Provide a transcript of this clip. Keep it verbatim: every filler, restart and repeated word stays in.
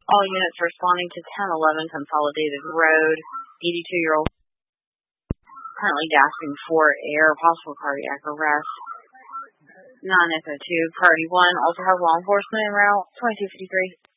All units responding to ten eleven Consolidated Road. eighty-two-year-old currently gasping for air, possible cardiac arrest. nine F O two, Priority one, also have law enforcement en route, twenty-two fifty-three.